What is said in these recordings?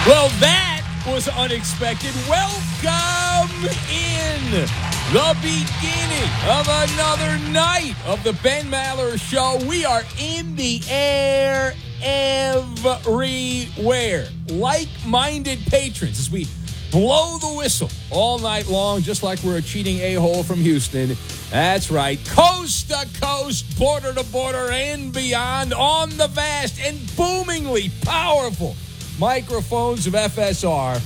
Well, that was unexpected. Welcome in the beginning of another night of the Ben Maller Show. We are in the air everywhere. Like-minded patrons as we blow the whistle all night long, just like we're a cheating a-hole from Houston. That's right. Coast to coast, border to border, and beyond on the vast and boomingly powerful microphones of FSR,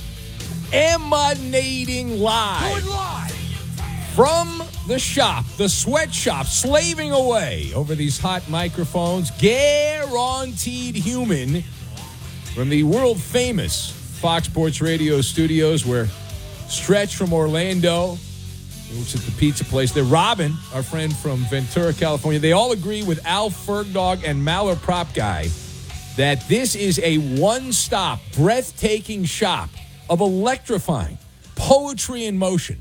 emanating live from the shop, the sweatshop, slaving away over these hot microphones, guaranteed human, from the world-famous Fox Sports Radio studios, where Stretch from Orlando, which is the pizza place there, Robin, our friend from Ventura, California, they all agree with Al Fergdog and Maller Prop Guy that this is a one-stop, breathtaking shop of electrifying poetry in motion,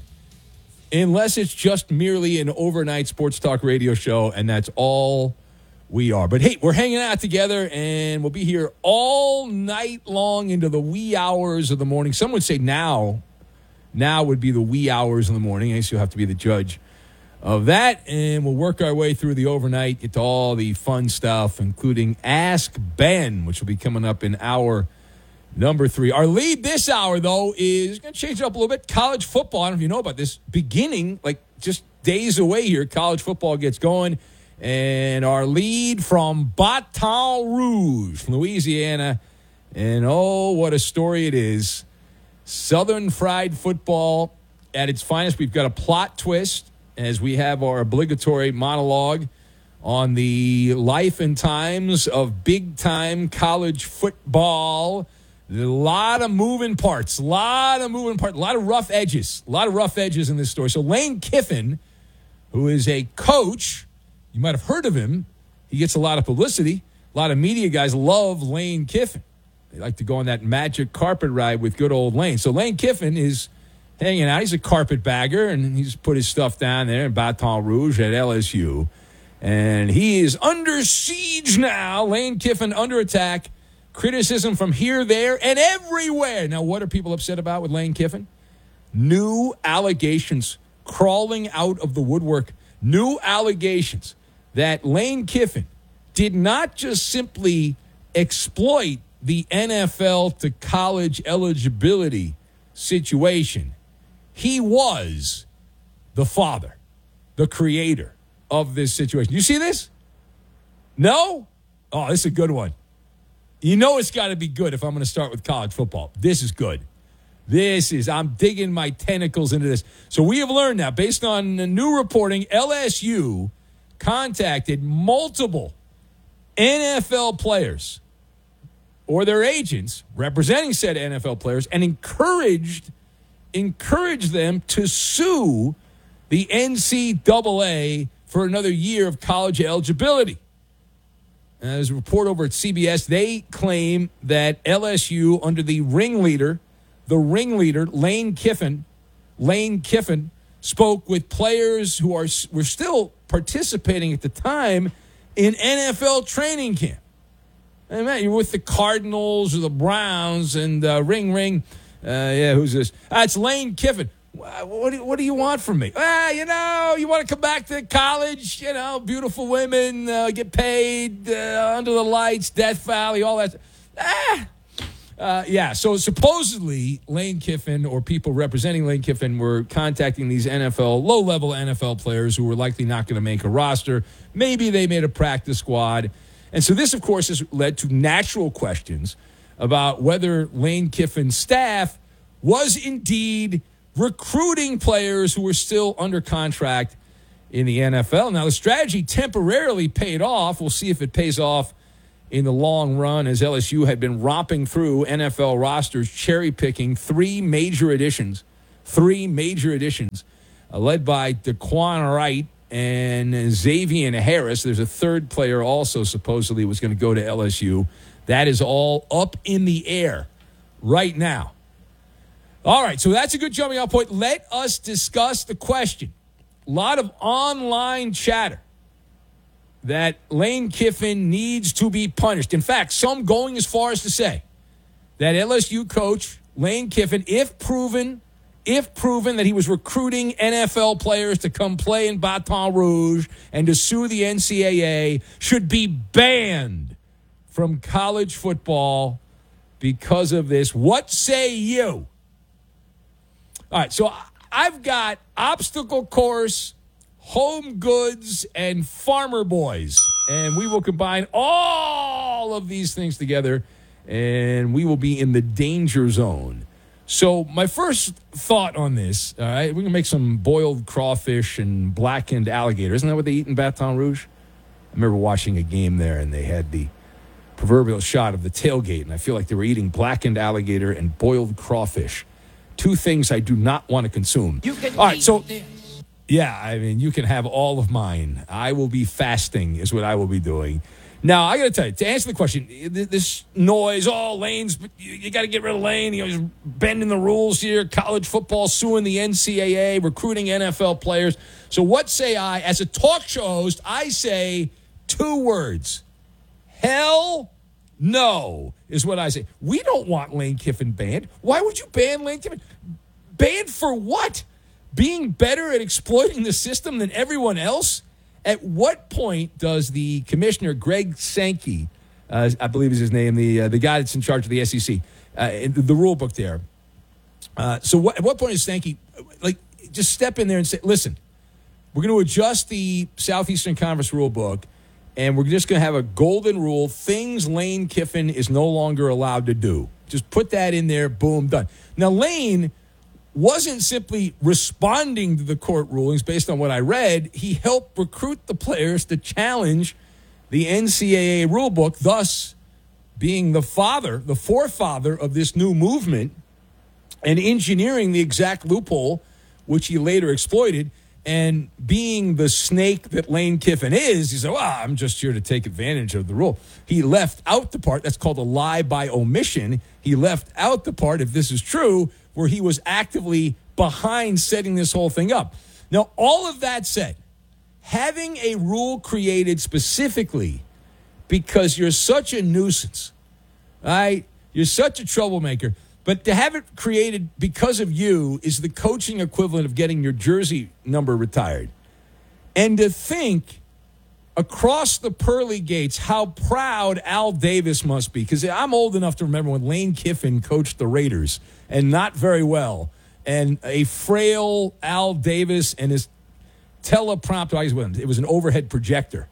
unless it's just merely an overnight sports talk radio show, and that's all we are. But hey, we're hanging out together, and we'll be here all night long into the wee hours of the morning. Some would say now would be the wee hours in the morning. I guess you'll have to be the judge of that, and we'll work our way through the overnight, get to all the fun stuff, including Ask Ben, which will be coming up in hour number 3. Our lead this hour, though, is going to change it up a little bit. College football, I don't know if you know about this, beginning, like just days away here, college football gets going, and our lead from Baton Rouge, Louisiana, and oh, what a story it is. Southern fried football at its finest. We've got a plot twist as we have our obligatory monologue on the life and times of big-time college football. A lot of moving parts, a lot of rough edges in this story. So Lane Kiffin, who is a coach, you might have heard of him. He gets a lot of publicity. A lot of media guys love Lane Kiffin. They like to go on that magic carpet ride with good old Lane. So Lane Kiffin is hanging out. He's a carpetbagger, and he's put his stuff down there in Baton Rouge at LSU. And he is under siege now. Lane Kiffin under attack. Criticism from here, there, and everywhere. Now, what are people upset about with Lane Kiffin? New allegations crawling out of the woodwork. New allegations that Lane Kiffin did not just simply exploit the NFL to college eligibility situation. He was the father, the creator of this situation. You see this? No? Oh, this is a good one. You know it's got to be good if I'm going to start with college football. This is good. I'm digging my tentacles into this. So we have learned now, based on the new reporting, LSU contacted multiple NFL players or their agents representing said NFL players and encouraged them to sue the NCAA for another year of college eligibility. As a report over at CBS, they claim that LSU, under the ringleader, Lane Kiffin, spoke with players who were still participating at the time in NFL training camp. Hey, man, you're with the Cardinals or the Browns, and ring. Who's this? It's Lane Kiffin. What do you want from me? You want to come back to college, beautiful women, get paid, under the lights, Death Valley, all that. So supposedly Lane Kiffin or people representing Lane Kiffin were contacting these low-level NFL players who were likely not going to make a roster. Maybe they made a practice squad. And so this, of course, has led to natural questions about whether Lane Kiffin's staff was indeed recruiting players who were still under contract in the NFL. Now, the strategy temporarily paid off. We'll see if it pays off in the long run, as LSU had been romping through NFL rosters, cherry-picking three major additions, led by Daquan Wright and Xavier Harris. There's a third player also supposedly was going to go to LSU. That is all up in the air right now. All right, so that's a good jumping off point. Let us discuss the question. A lot of online chatter that Lane Kiffin needs to be punished. In fact, some going as far as to say that LSU coach Lane Kiffin, if proven that he was recruiting NFL players to come play in Baton Rouge and to sue the NCAA, should be banned from college football because of this. What say you? All right, so I've got obstacle course, home goods, and farmer boys. And we will combine all of these things together, and we will be in the danger zone. So my first thought on this, all right, we're going to make some boiled crawfish and blackened alligator. Isn't that what they eat in Baton Rouge? I remember watching a game there, and they had the proverbial shot of the tailgate, and I feel like they were eating blackened alligator and boiled crawfish. Two things I do not want to consume. All right, so, yeah, I mean, you can have all of mine. I will be fasting is what I will be doing. Now, I got to tell you, to answer the question, this noise, Lane's, you got to get rid of Lane. He's bending the rules here. College football suing the NCAA, recruiting NFL players. So what say I? As a talk show host, I say 2 words. Hell no is what I say. We don't want Lane Kiffin banned. Why would you ban Lane Kiffin? Banned for what? Being better at exploiting the system than everyone else? At what point does the commissioner, Greg Sankey, I believe is his name, the guy that's in charge of the SEC, the rule book there. So at what point is Sankey, just step in there and say, listen, we're going to adjust the Southeastern Conference rule book, and we're just going to have a golden rule, things Lane Kiffin is no longer allowed to do. Just put that in there, boom, done. Now, Lane wasn't simply responding to the court rulings based on what I read. He helped recruit the players to challenge the NCAA rulebook, thus being the forefather of this new movement and engineering the exact loophole, which he later exploited. And being the snake that Lane Kiffin is, he said, I'm just here to take advantage of the rule. He left out the part, that's called a lie by omission. He left out the part, if this is true, where he was actively behind setting this whole thing up. Now, all of that said, having a rule created specifically because you're such a nuisance, right? You're such a troublemaker, but to have it created because of you is the coaching equivalent of getting your jersey number retired. And to think across the pearly gates how proud Al Davis must be, because I'm old enough to remember when Lane Kiffin coached the Raiders, and not very well, and a frail Al Davis and his teleprompter, it was an overhead projector.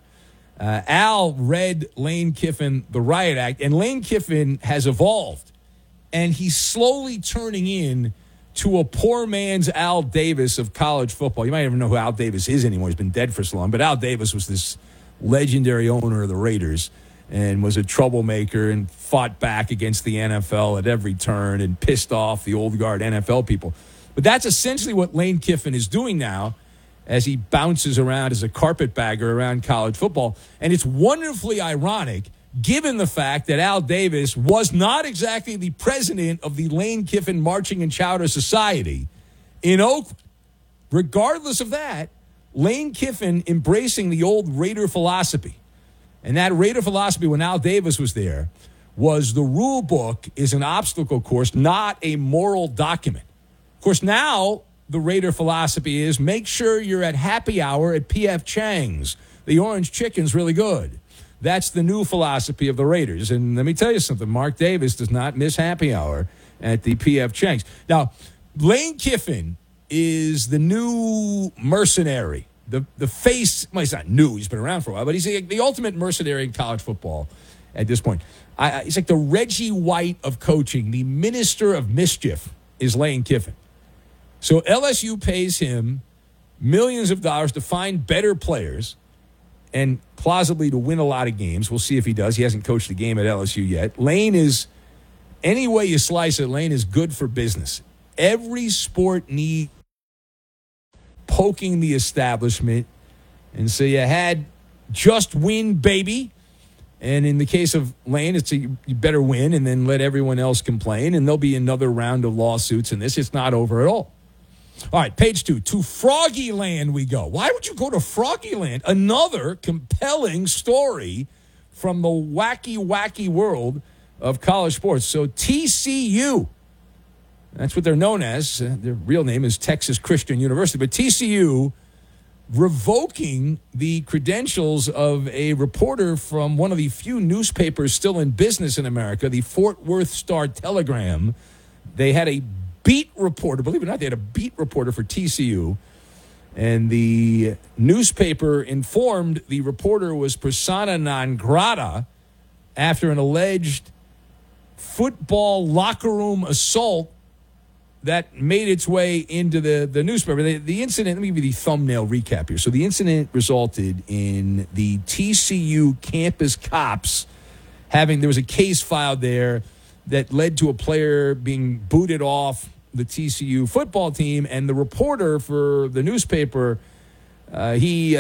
Al read Lane Kiffin the riot act, and Lane Kiffin has evolved, and he's slowly turning in to a poor man's Al Davis of college football. You might even know who Al Davis is anymore. He's been dead for so long, but Al Davis was this legendary owner of the Raiders and was a troublemaker and fought back against the NFL at every turn and pissed off the old guard NFL people. But that's essentially what Lane Kiffin is doing now as he bounces around as a carpetbagger around college football. And it's wonderfully ironic given the fact that Al Davis was not exactly the president of the Lane Kiffin Marching and Chowder Society in Oakland. Regardless of that, Lane Kiffin embracing the old Raider philosophy. And that Raider philosophy, when Al Davis was there, was the rule book is an obstacle course, not a moral document. Of course, now the Raider philosophy is make sure you're at happy hour at P.F. Chang's. The orange chicken's really good. That's the new philosophy of the Raiders. And let me tell you something. Mark Davis does not miss happy hour at the P.F. Chang's. Now, Lane Kiffin is the new mercenary. The face, well, he's not new. He's been around for a while, but he's the ultimate mercenary in college football at this point. He's like the Reggie White of coaching. The minister of mischief is Lane Kiffin. So LSU pays him millions of dollars to find better players and plausibly to win a lot of games. We'll see if he does. He hasn't coached a game at LSU yet. Lane is, any way you slice it, Lane is good for business. Every sport needs poking the establishment. And so you had just win, baby. And in the case of Lane, it's you better win and then let everyone else complain. And there'll be another round of lawsuits in this. It's not over at all. All right, page 2. To Froggy Land we go. Why would you go to Froggy Land? Another compelling story from the wacky, wacky world of college sports. So TCU, that's what they're known as. Their real name is Texas Christian University. But TCU revoking the credentials of a reporter from one of the few newspapers still in business in America, the Fort Worth Star-Telegram. They had a beat reporter, believe it or not, they had a beat reporter for TCU. And the newspaper informed the reporter was persona non grata after an alleged football locker room assault that made its way into the newspaper. The incident, let me give you the thumbnail recap here. So the incident resulted in the TCU campus cops there was a case filed there that led to a player being booted off the TCU football team, and the reporter for the newspaper, he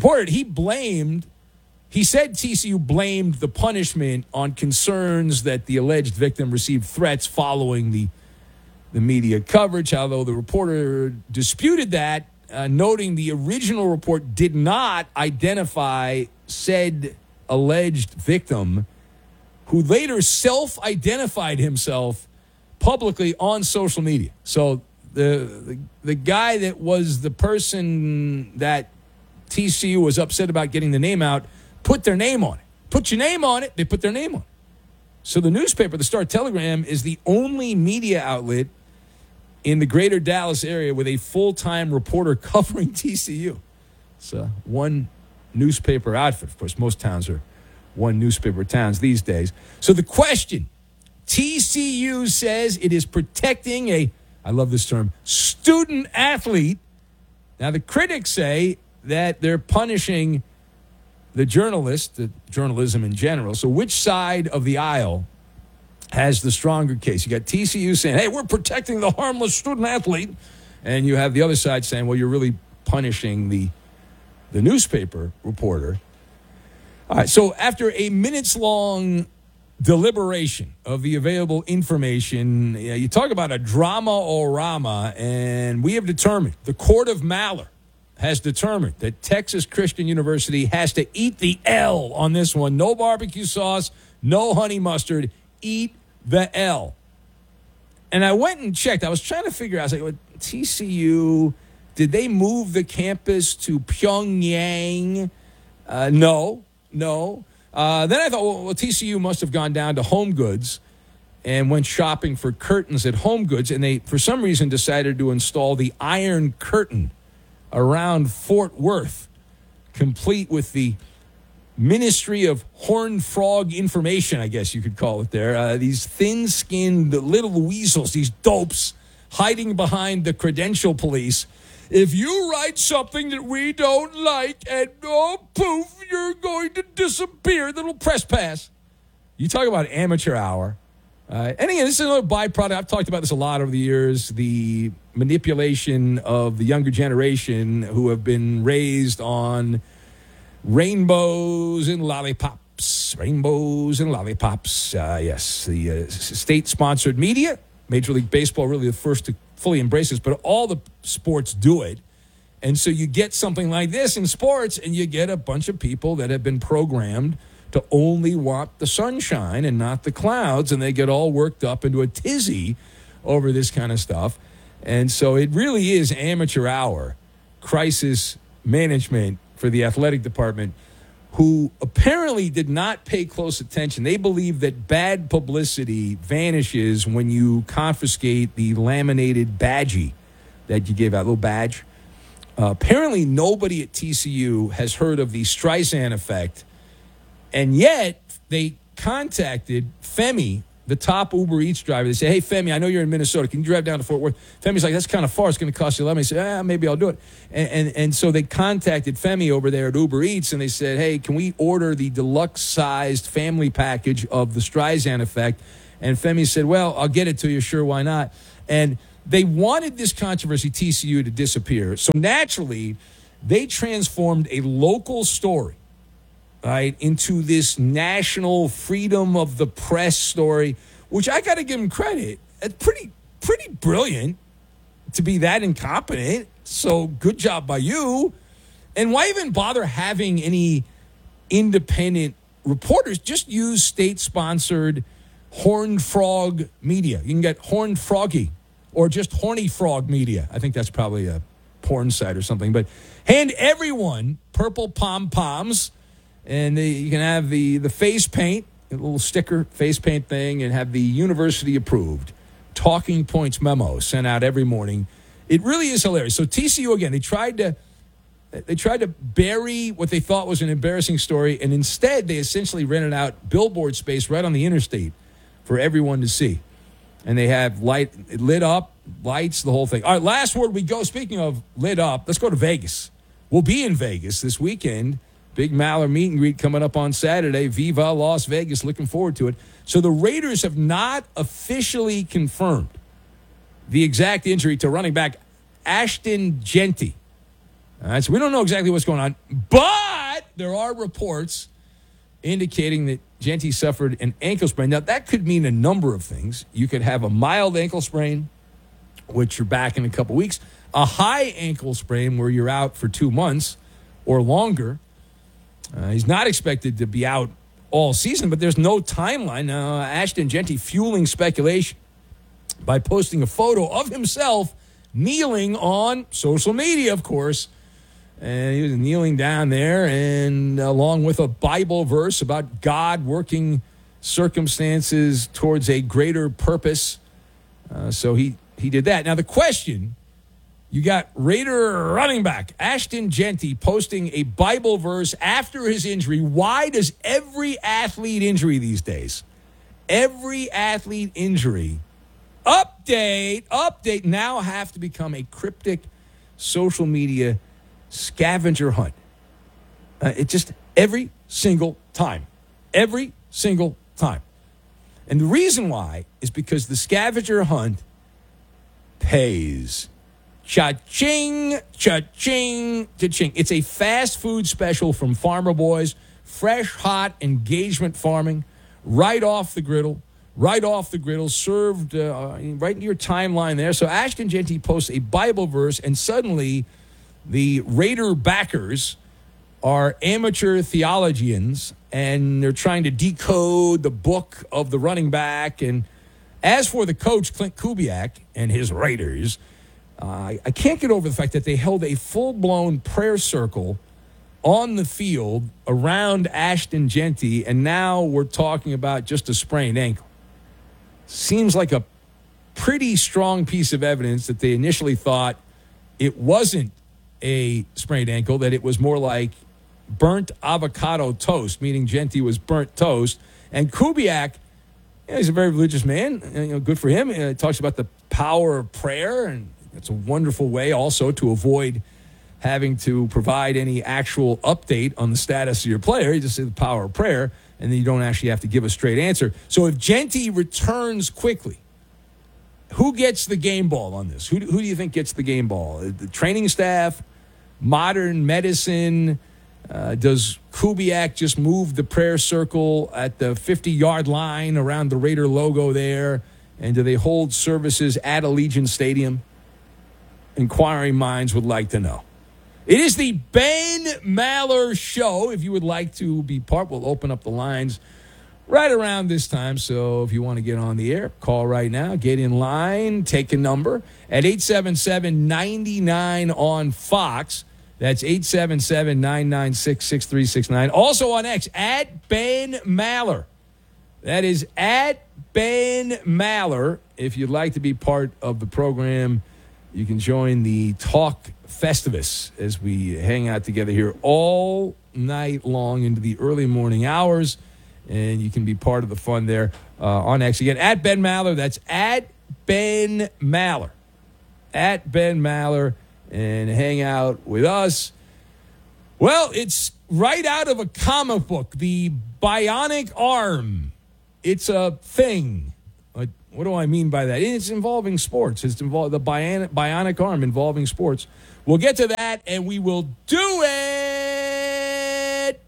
said TCU blamed the punishment on concerns that the alleged victim received threats following the media coverage, although the reporter disputed that, noting the original report did not identify said alleged victim, who later self-identified himself publicly on social media. So the guy that was the person that TCU was upset about getting the name out put their name on it. Put your name on it, they put their name on it. So the newspaper, the Star-Telegram, is the only media outlet in the greater Dallas area with a full-time reporter covering TCU. It's one newspaper outfit. Of course, most towns are one newspaper towns these days. So the question, TCU says it is protecting I love this term, student athlete. Now, the critics say that they're punishing the journalist, the journalism in general. So which side of the aisle has the stronger case? You got TCU saying, hey, we're protecting the harmless student athlete. And you have the other side saying, well, you're really punishing the newspaper reporter. All right, so after a minutes-long deliberation of the available information, you talk about a drama-orama, and we have determined, the Court of Malheur has determined that Texas Christian University has to eat the L on this one. No barbecue sauce, no honey mustard, eat the L. And I went and checked. I was trying to figure out, I was like, TCU, did they move the campus to Pyongyang? No. Then I thought, well, TCU must have gone down to Home Goods and went shopping for curtains at Home Goods, and they, for some reason, decided to install the Iron Curtain around Fort Worth, complete with the Ministry of Horned Frog Information, I guess you could call it there. These thin-skinned little weasels, these dopes, hiding behind the credential police. If you write something that we don't like and poof, you're going to disappear. Little press pass. You talk about amateur hour. And again, this is another byproduct. I've talked about this a lot over the years. The manipulation of the younger generation who have been raised on rainbows and lollipops. Rainbows and lollipops. Yes, the state-sponsored media. Major League Baseball really the first to fully embrace this, but all the sports do it. And so you get something like this in sports, and you get a bunch of people that have been programmed to only want the sunshine and not the clouds, and they get all worked up into a tizzy over this kind of stuff. And so it really is amateur hour crisis management for the athletic department, who apparently did not pay close attention. They believe that bad publicity vanishes when you confiscate the laminated badgie that you gave out, a little badge. Apparently nobody at TCU has heard of the Streisand effect, and yet they contacted Femi, the top Uber Eats driver. They say, hey, Femi, I know you're in Minnesota. Can you drive down to Fort Worth? Femi's like, that's kind of far. It's going to cost you $11. He said, maybe I'll do it. And so they contacted Femi over there at Uber Eats, and they said, hey, can we order the deluxe-sized family package of the Streisand effect? And Femi said, well, I'll get it to you. Sure, why not? And they wanted this controversy, TCU, to disappear. So naturally, they transformed a local story, right, into this national freedom of the press story, which I got to give them credit. It's pretty brilliant to be that incompetent. So good job by you. And why even bother having any independent reporters? Just use state-sponsored Horned Frog Media. You can get Horned Froggy or just Horny Frog Media. I think that's probably a porn site or something. But hand everyone purple pom-poms, and you can have the face paint, a little sticker face paint thing, and have the university-approved Talking Points memo sent out every morning. It really is hilarious. So TCU, again, they tried to bury what they thought was an embarrassing story, and instead they essentially rented out billboard space right on the interstate for everyone to see. And they have lit up, lights, the whole thing. All right, last word we go. Speaking of lit up, let's go to Vegas. We'll be in Vegas this weekend. Big Maller meet and greet coming up on Saturday. Viva Las Vegas. Looking forward to it. So the Raiders have not officially confirmed the exact injury to running back Ashton Jeanty. All right, so we don't know exactly what's going on, but there are reports indicating that Jeanty suffered an ankle sprain. Now, that could mean a number of things. You could have a mild ankle sprain, which you're back in a couple weeks, a high ankle sprain where you're out for 2 months or longer. He's not expected to be out all season, but there's no timeline. Ashton Jeanty fueling speculation by posting a photo of himself kneeling on social media, of course. And he was kneeling down there, and along with a Bible verse about God working circumstances towards a greater purpose. So he did that. Now, the question, you got Raider running back Ashton Jeanty posting a Bible verse after his injury. Why does every athlete injury these days, every athlete injury, update, now have to become a cryptic social media scavenger hunt? It just every single time. And the reason why is because the scavenger hunt pays. Cha-ching, cha-ching, cha-ching. It's a fast food special from Farmer Boys. Fresh, hot engagement farming right off the griddle, served right in your timeline there. So Ashton Jeanty posts a Bible verse, and suddenly the Raider backers are amateur theologians, and they're trying to decode the book of the running back. And as for the coach, Clint Kubiak, and his Raiders, I can't get over the fact that they held a full-blown prayer circle on the field around Ashton Jeanty, and now we're talking about just a sprained ankle. Seems like a pretty strong piece of evidence that they initially thought it wasn't a sprained ankle, that it was more like burnt avocado toast, meaning Jeanty was burnt toast. And Kubiak, he's a very religious man. Good for him. He talks about the power of prayer, and it's a wonderful way also to avoid having to provide any actual update on the status of your player. You just say the power of prayer, and then you don't actually have to give a straight answer. So if Jeanty returns quickly, who gets the game ball on this? Who do you think gets the game ball? The training staff? Modern medicine? Does Kubiak just move the prayer circle at the 50-yard line around the Raider logo there? And do they hold services at Allegiant Stadium? Inquiring minds would like to know. It is the Ben Maller Show. If you would like to be part, we'll open up the lines right around this time. So if you want to get on the air, call right now. Get in line. Take a number at 877-99 on Fox. That's 877-996-6369. Also on X, at Ben Maller. That is at Ben Maller. If you'd like to be part of the program, you can join the Talk Festivus as we hang out together here all night long into the early morning hours. And you can be part of the fun there on X. Again, at Ben Maller. That's at Ben Maller. At Ben Maller. And hang out with us. Well, it's right out of a comic book. The Bionic Arm. It's a thing. What do I mean by that? It's involving sports. It's involved the bionic arm involving sports. We'll get to that, and we will do it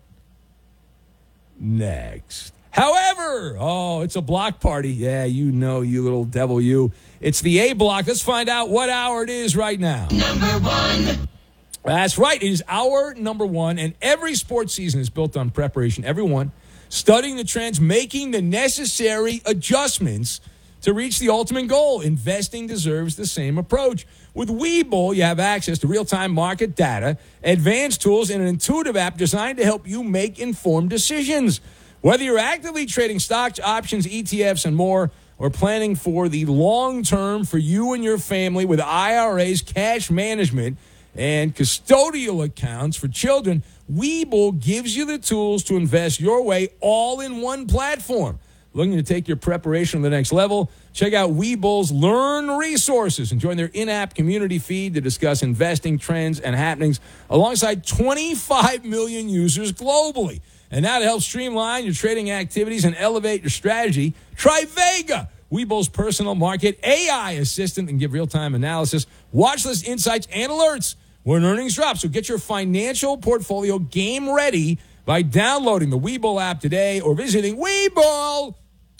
next. However, it's a block party. Yeah, you little devil, you. It's the A block. Let's find out what hour it is right now. Number one. That's right. It is hour number one, and every sports season is built on preparation. Every one. studying the trends, making the necessary adjustments to reach the ultimate goal. Investing deserves the same approach. With Webull, you have access to real-time market data, advanced tools, and an intuitive app designed to help you make informed decisions. Whether you're actively trading stocks, options, ETFs, and more, or planning for the long term for you and your family with IRAs, cash management, and custodial accounts for children, Webull gives you the tools to invest your way all in one platform. Looking to take your preparation to the next level? Check out Webull's Learn resources and join their in-app community feed to discuss investing trends and happenings alongside 25 million users globally. And now to help streamline your trading activities and elevate your strategy, try Vega, Webull's personal market AI assistant, and give real-time analysis, watch list insights, and alerts when earnings drop. So get your financial portfolio game ready by downloading the Webull app today or visiting Webull.com.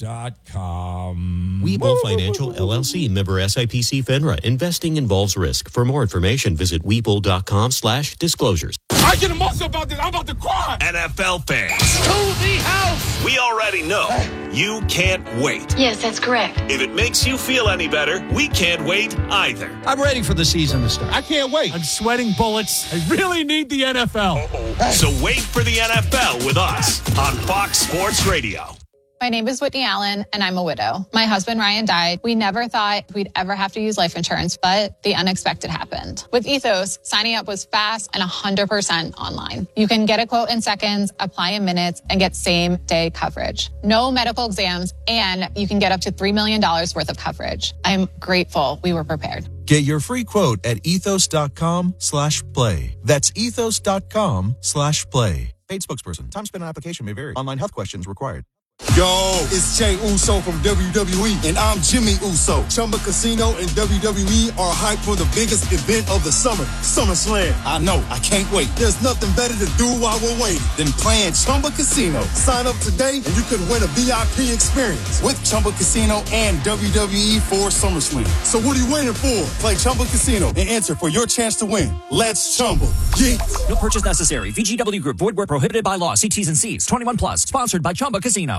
Webull Financial LLC, member SIPC FINRA. Investing involves risk. For more information, visit Webull.com/disclosures. I get emotional about this. I'm about to cry. NFL fans, To the house. we already know you can't wait. Yes, that's correct. If it makes you feel any better, we can't wait either. I'm ready for the season to start. I can't wait. I'm sweating bullets. I really need the NFL. So wait for the NFL with us on Fox Sports Radio. My name is Whitney Allen, and I'm a widow. My husband, Ryan, died. We never thought we'd ever have to use life insurance, but the unexpected happened. With Ethos, signing up was fast and 100% online. You can get a quote in seconds, apply in minutes, and get same-day coverage. No medical exams, and you can get up to $3 million worth of coverage. I'm grateful we were prepared. Get your free quote at ethos.com/play. That's ethos.com/play. Paid spokesperson. Time spent on application may vary. Online health questions required. Yo, it's Jay Uso from WWE, and I'm Jimmy Uso. Chumba Casino and WWE are hyped for the biggest event of the summer, SummerSlam. I know, I can't wait. There's nothing better to do while we're waiting than playing Chumba Casino. Sign up today and you could win a VIP experience with Chumba Casino and WWE for SummerSlam. So what are you waiting for? Play Chumba Casino and enter for your chance to win. Let's Chumba. Yeah. No purchase necessary. VGW Group. Void where prohibited by law. See T's and C's. 21 plus. Sponsored by Chumba Casino.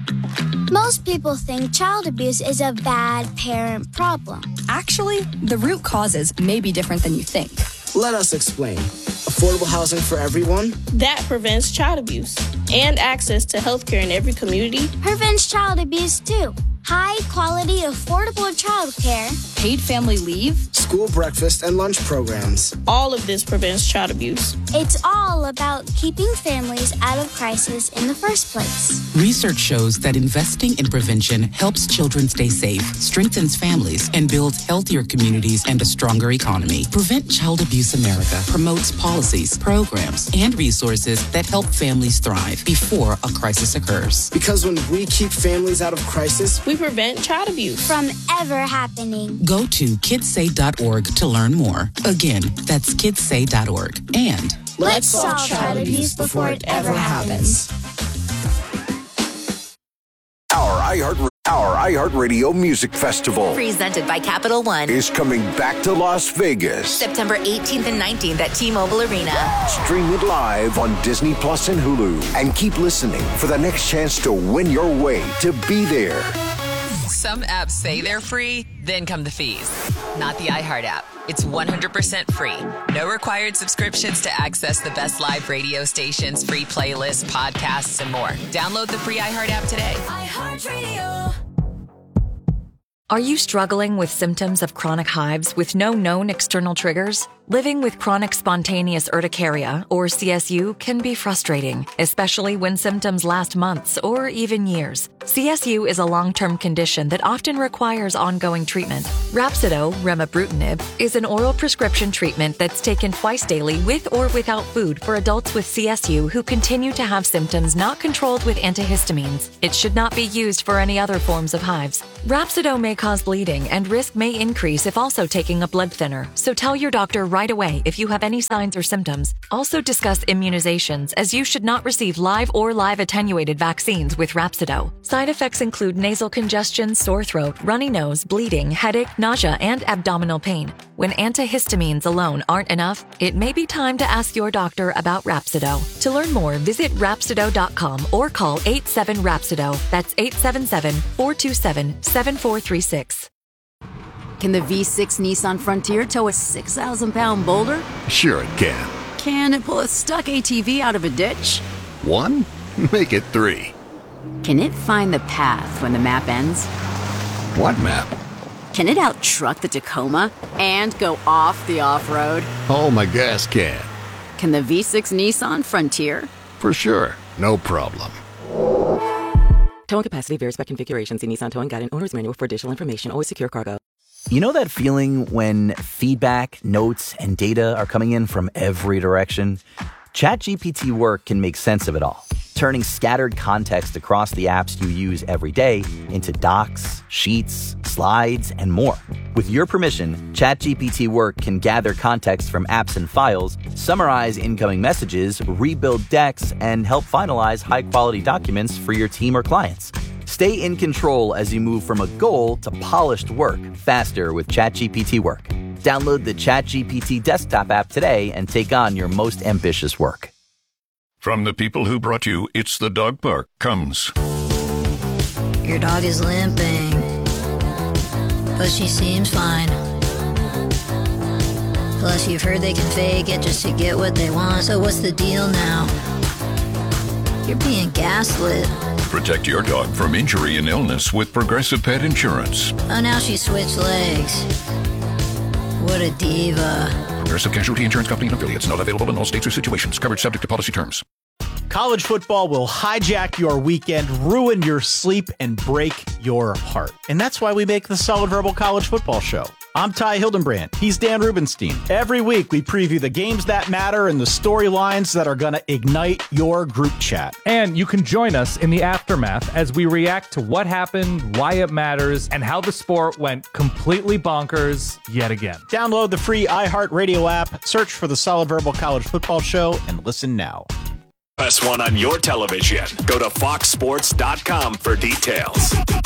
Most people think child abuse is a bad parent problem. Actually, the root causes may be different than you think. Let us explain. Affordable housing for everyone. That prevents child abuse. And access to health care in every community. Prevents child abuse too. High quality, affordable child care. Paid family leave. School breakfast and lunch programs. All of this prevents child abuse. It's all about keeping families out of crisis in the first place. Research shows that investing in prevention helps children stay safe, strengthens families, and builds healthier communities and a stronger economy. Prevent Child Abuse America promotes policies, programs, and resources that help families thrive before a crisis occurs. Because when we keep families out of crisis, we prevent child abuse from ever happening. Go to kidssay.org to learn more. Again, that's kidssay.org. And let's solve child abuse before it ever happens. Our iHeartRadio Music Festival, presented by Capital One, is coming back to Las Vegas. September 18th and 19th at T-Mobile Arena. Stream it live on Disney Plus and Hulu. And keep listening for the next chance to win your way to be there. Some apps say they're free, then come the fees. Not the iHeart app. It's 100% free. No required subscriptions to access the best live radio stations, free playlists, podcasts, and more. Download the free iHeart app today. iHeartRadio. Are you struggling with symptoms of chronic hives with no known external triggers? Living with chronic spontaneous urticaria, or CSU, can be frustrating, especially when symptoms last months or even years. CSU is a long-term condition that often requires ongoing treatment. Rhapsido, remibrutinib, is an oral prescription treatment that's taken twice daily with or without food for adults with CSU who continue to have symptoms not controlled with antihistamines. It should not be used for any other forms of hives. Rhapsido may cause bleeding, and risk may increase if also taking a blood thinner, so tell your doctor right away if you have any signs or symptoms. Also discuss immunizations, as you should not receive live or live attenuated vaccines with Rhapsido. Side effects include nasal congestion, sore throat, runny nose, bleeding, headache, nausea, and abdominal pain. When antihistamines alone aren't enough, it may be time to ask your doctor about Rhapsido. To learn more, visit Rhapsido.com or call 87-RHAPSIDO. That's 877-427-7436. Can the V6 Nissan Frontier tow a 6,000-pound boulder? Sure it can. Can it pull a stuck ATV out of a ditch? 1? Make it 3. Can it find the path when the map ends? What map? Can it out-truck the Tacoma and go off the off-road? Oh, my gas can. Can the V6 Nissan Frontier? For sure. No problem. Towing capacity varies by configuration. See Nissan Towing Guide and Owner's Manual for additional information. Always secure cargo. You know that feeling when feedback, notes, and data are coming in from every direction? ChatGPT Work can make sense of it all, turning scattered context across the apps you use every day into docs, sheets, slides, and more. With your permission, ChatGPT Work can gather context from apps and files, summarize incoming messages, rebuild decks, and help finalize high-quality documents for your team or clients. Stay in control as you move from a goal to polished work faster with ChatGPT Work. Download the ChatGPT desktop app today and take on your most ambitious work. From the people who brought you It's the Dog Park comes. Your dog is limping, but she seems fine. Plus you've heard they can fake it just to get what they want. So what's the deal now? You're being gaslit. Protect your dog from injury and illness with Progressive Pet Insurance. Oh, now she switched legs. What a diva. Progressive Casualty Insurance Company and affiliates. Not available in all states or situations. Coverage subject to policy terms. College football will hijack your weekend, ruin your sleep, and break your heart. And that's why we make the Solid Verbal College Football Show. I'm Ty Hildenbrand. He's Dan Rubenstein. Every week, we preview the games that matter and the storylines that are going to ignite your group chat. And you can join us in the aftermath as we react to what happened, why it matters, and how the sport went completely bonkers yet again. Download the free iHeartRadio app, search for the Solid Verbal College Football Show, and listen now. Press 1 on your television. Go to foxsports.com for details.